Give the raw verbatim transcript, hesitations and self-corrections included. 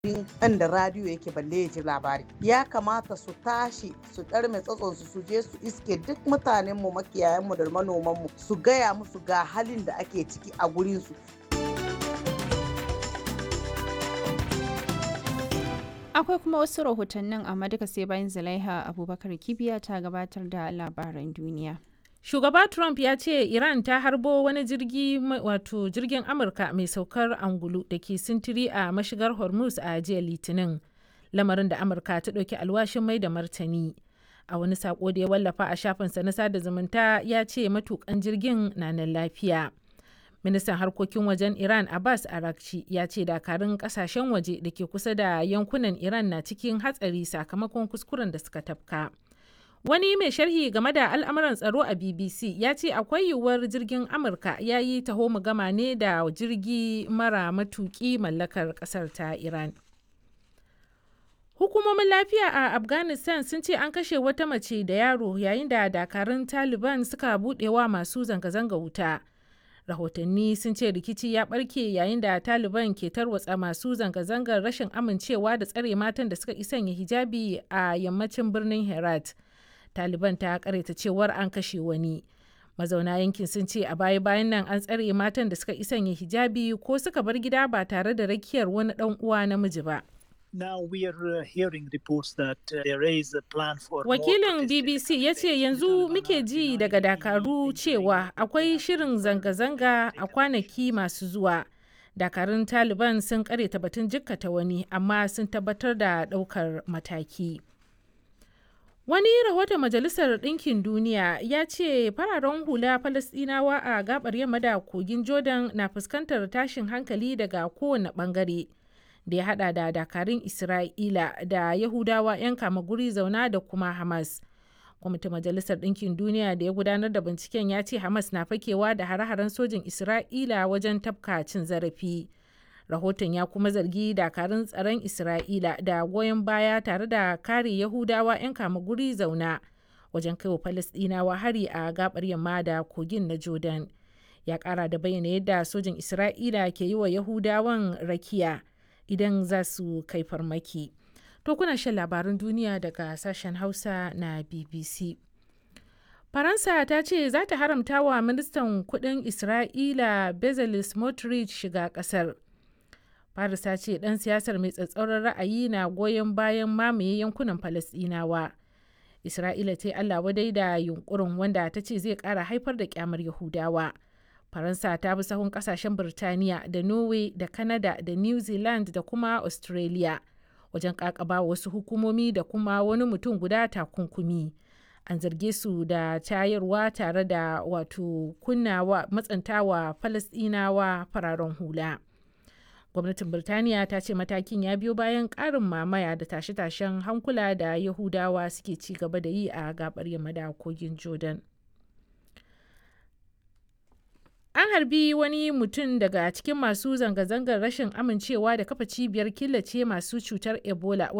inda radiyo yake balle ya ji labari. Ya kamata su tashi su ɗarme tsatsonsu su je su iske duk mutanenmu makiyayanmu da manomanmu su gaya musu ga halin da ake ciki a gurinsu. Akwai kuma wasu rahotannin amma duka sai bayan Zulaiha Abubakar Kibiya ta gabatar da labaran duniya. Shugaba Trump ya ce Iran ta harbo wani jirgi wato jirgin Amurka mai saukar angulu da ke sintiri a mashigar Hormuz a jiya Litinin, lamarin da Amurka ta ɗauki alwashin mai da martani. A wani sako da ya wallafa a shafinsa na sada zumunta ya ce matukan jirgin na nan lafiya. Ministan harkokin wajen Iran Abbas Araghchi ya ce dakarun kasashen waje da ke kusa da yankunan Iran na cikin hatsari sakamakon kuskuren da suka tafka. Wani mai sharhi game da al'amuran tsaro a B B C ya ce akwai yiwuwar jirgin Amurka ya yi taho-mu-gama ne da jirgi mara matuki mallakar kasar ta Iran. Hukumomin lafiya a Afghanistan sun ce an kashe wata mace da yaro yayin da dakarun Taliban suka buɗewa masu zanga-zanga wuta. Rahotanni sun ce rikici ya ɓarke yayin da Taliban ke tarwatsa masu zanga-zangar rashin amincewa da tsare matan da suka sanya hijabi a yammacin birnin Herat. Taliban ta karaita cewar an kashe wani. Mazauna yankin sun ce a baya-bayan nan an tsare matan da suka sanya hijabi ko suka bar gida ba tare da rakiyar wani ɗan uwa namiji ba. Wakilin B B C ya ce yanzu muke ji daga Dakaru cewa akwai shirin zanga-zanga a kwanaki masu zuwa. Dakarun Taliban sun karyata batun jikkata wani amma sun tabbatar da ɗaukar mataki. Wani rahoton Majalisar Ɗinkin Duniya ya ce fararen hula Falasɗinawa a gabar yamma da kogin Jordan na fuskantar tashin hankali daga kowane ɓangare. Da ya hada da dakarun Isra'ila da Yahudawa 'yan kama guri zauna da kuma Hamas. Kwamitin Majalisar Ɗinkin Duniya da ya gudanar da binciken ya ce Hamas na fakewa da hare-haren sojin Isra'ila wajen tafka cin zarafi. Rahoton ya kuma zargi dakarun tsaron Isra'ila da goyon baya tare da kare Yahudawa 'yan kama guri zauna wajen kaiwa Falasɗinawa hari a gabar yamma da kogin na Jordan. Ya kara da bayyana yadda sojin Isra'ila ke yi wa Yahudawan rakiya idan za su kai farmaki. To kuna shan labaran duniya daga sashen Hausa na B B C. Faransa ta ce za ta haramta wa ministan kudin Isra'ila Bezalel Smotrich shiga kasar. Paris ta ce dan siyasar mai tsatsauran ra'ayi na goyon bayan mamaye yankunan Falasɗinawa. Isra'ila ta yi Allah wadai da yunkurin wanda ta ce zai kara haifar da kyamar Yahudawa. Faransa ta bi sahun kasashen Birtaniya da Norway da Canada da New Zealand da kuma Australia wajen kakaba wasu hukumomi da kuma wani mutum guda takunkumi. An zarge su da tayarwa tare da wato kunnawa matsantawa Falasɗinawa fararen hula. Gwamnatin Birtaniya ta ce matakin ya biyo bayan ƙarin mamaya da tashe-tashen hankula da Yahudawa suke ci gaba da yi a gabar yamma da kogin Jordan. An harbi wani mutum daga cikin masu zanga-zangar rashin amincewa da kafa cibiyar killace masu cutar Ebola